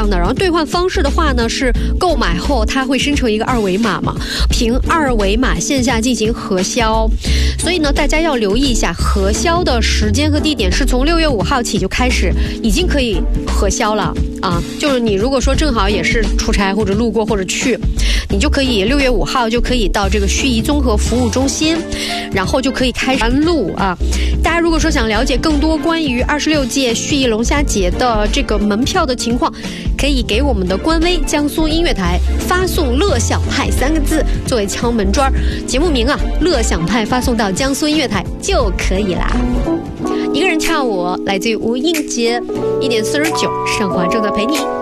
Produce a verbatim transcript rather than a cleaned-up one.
样的。然后兑换方式的话呢，是购买后它会生成一个二维码嘛，凭二维码线下进行核销。所以呢，大家要留意一下核销的时间和地点，是从六月五号起就开始，已经可以核销了啊。就是你如果说正好也是出差或者路过或者去，你就可以六月五号就可以到这个盱眙综合服务中心，然后就可以开始录啊。大家如果说想了解更多关于二十六届盱眙龙虾节的这个门票的情况，可以给我们的官微江苏音乐台发送乐享派三个字作为敲门砖，节目名啊乐享派发送到江苏音乐台就可以啦。一个人跳舞来自于吴映洁，一点四十九，上华正在陪你。